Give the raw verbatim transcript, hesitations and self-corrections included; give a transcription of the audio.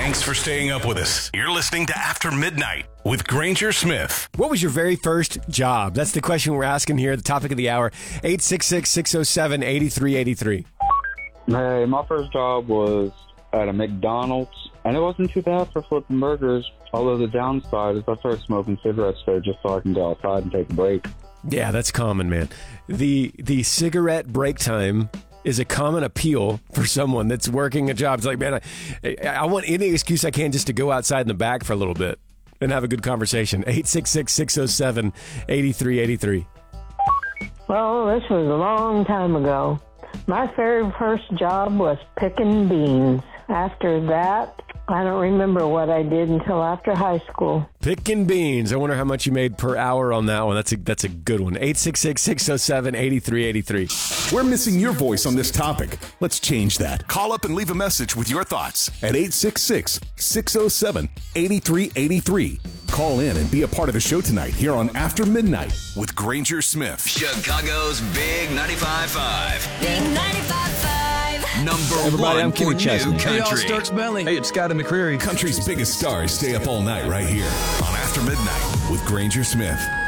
Thanks for staying up with us. You're listening to After Midnight with Granger Smith. What was your very first job? That's the question we're asking here, the topic of the hour. eight six six, six oh seven, eight three eight three. Hey, my first job was at a McDonald's, and it wasn't too bad for flipping burgers, although the downside is I started smoking cigarettes there just so I can go outside and take a break. Yeah, that's common, man. The the cigarette break time is a common appeal for someone that's working a job. It's like, man, I, I want any excuse I can just to go outside in the back for a little bit and have a good conversation. eight six six, six oh seven, eight three eight three. Well, this was a long time ago. My very first job was picking beans. After that, I don't remember what I did until after high school. Picking beans. I wonder how much you made per hour on that one. That's a that's a good one. eight six six, six oh seven, eight three eight three. We're missing your voice on this topic. Let's change that. Call up and leave a message with your thoughts at eight six six, six oh seven, eight three eight three. Call in and be a part of the show tonight here on After Midnight with Granger Smith. Chicago's Big ninety-five point five. Big ninety-five point five. Number Everybody, one I'm for Kenny new Chesney. country. Hey, y'all, Starks Belly. Hey, it's Scotty McCreery. Country's biggest stars stay up all night right here on After Midnight with Granger Smith.